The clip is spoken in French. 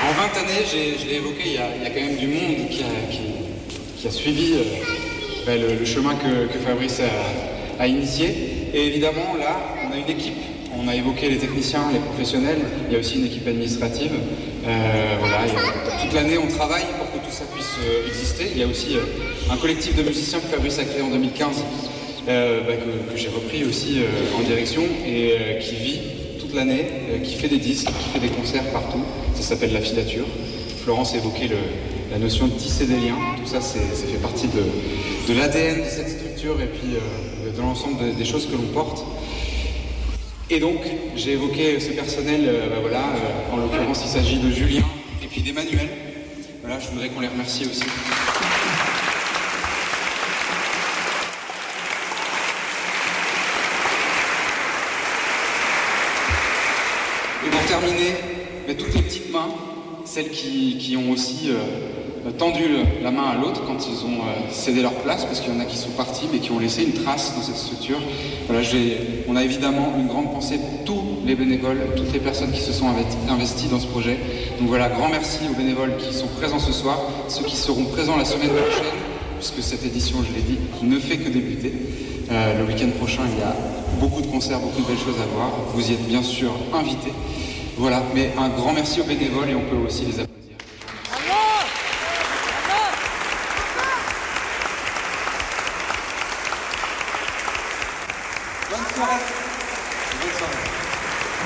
En 20 années, je l'ai évoqué, il y a quand même du monde qui a suivi le chemin que Fabrice a initié. Et évidemment, là, on a une équipe. On a évoqué les techniciens, les professionnels. Il y a aussi une équipe administrative. Toute l'année, on travaille pour que tout ça puisse exister. Il y a aussi un collectif de musiciens que Fabrice a créé en 2015, que j'ai repris aussi en direction et qui vit toute l'année, qui fait des disques, qui fait des concerts partout. Ça s'appelle La Filature. Florence évoquait la notion de tisser des liens. Tout ça, ça fait partie de l'ADN de cette structure et puis de l'ensemble des choses que l'on porte. Et donc, j'ai évoqué ce personnel, en l'occurrence, il s'agit de Julien et puis d'Emmanuel. Voilà, je voudrais qu'on les remercie aussi. Et pour terminer, toutes les petites mains, celles qui ont aussi tendu la main à l'autre quand ils ont cédé leur place, parce qu'il y en a qui sont partis mais qui ont laissé une trace dans cette structure. Voilà, on a évidemment une grande pensée pour tous les bénévoles, toutes les personnes qui se sont investies dans ce projet. Donc voilà, grand merci aux bénévoles qui sont présents ce soir, ceux qui seront présents la semaine prochaine, puisque cette édition, je l'ai dit, ne fait que débuter. Le week-end prochain, il y a beaucoup de concerts, beaucoup de belles choses à voir. Vous y êtes bien sûr invités. Voilà, mais un grand merci aux bénévoles et on peut aussi les applaudir. Bonne soirée.